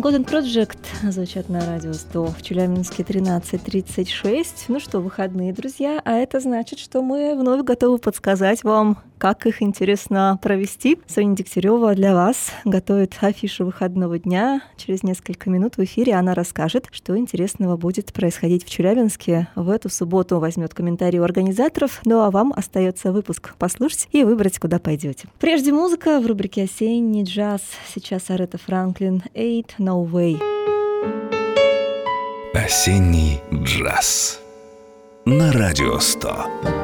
Golden Project звучат на радио 100 в Челябинске 13:36. Ну что, выходные, друзья, а это значит, что мы вновь готовы подсказать вам, как их интересно провести. Соня Дегтярева для вас готовит афишу выходного дня. Через несколько минут в эфире она расскажет, что интересного будет происходить в Челябинске в эту субботу. Возьмет комментарии у организаторов, ну а вам остается выпуск послушать и выбрать, куда пойдете. Прежде музыка в рубрике «Осенний джаз». Сейчас Арета Франклин «Ain't No Way». Осенний джаз на радио 100.